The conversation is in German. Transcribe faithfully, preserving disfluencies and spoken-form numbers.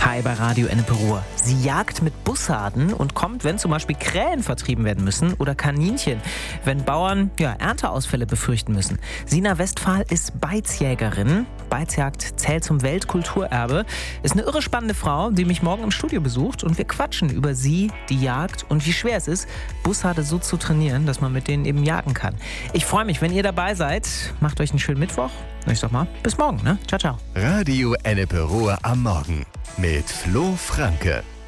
Hi bei Radio Ennepe Ruhr. Sie jagt mit Bussarden und kommt, wenn zum Beispiel Krähen vertrieben werden müssen oder Kaninchen, wenn Bauern ja, Ernteausfälle befürchten müssen. Sina Westphal ist Beizjägerin. Beizjagd zählt zum Weltkulturerbe. Ist eine irre spannende Frau, die mich morgen im Studio besucht und wir quatschen über sie, die Jagd und wie schwer es ist, Bussarde so zu trainieren, dass man mit denen eben jagen kann. Ich freue mich, wenn ihr dabei seid. Macht euch einen schönen Mittwoch. Und ich sag mal, bis morgen, ne? Ciao, ciao. Radio Ennepe Ruhr am Morgen mit Flo Franke.